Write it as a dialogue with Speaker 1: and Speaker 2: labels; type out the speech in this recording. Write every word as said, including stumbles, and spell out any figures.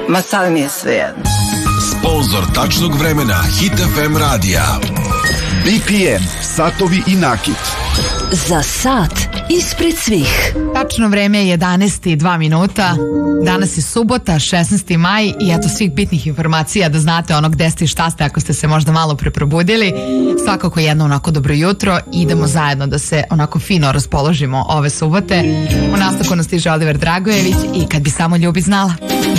Speaker 1: Ma sad mi je svejedno.
Speaker 2: Sponzor tačnog vremena Hit F M radija.
Speaker 3: B P M, satovi i nakit.
Speaker 4: Za sat ispred svih.
Speaker 5: Tačno vreme je jedanaest i dva minuta. Danas je subota, šesnaesti maj i eto svih bitnih informacija da znate ono gde ste i šta ste ako ste se možda malo preprobudili. Svakako jedno onako dobro jutro. Idemo zajedno da se onako fino raspoložimo ove subote. U nastavku nas stiže Oliver Dragojević i Kad bi samo ljubi znala.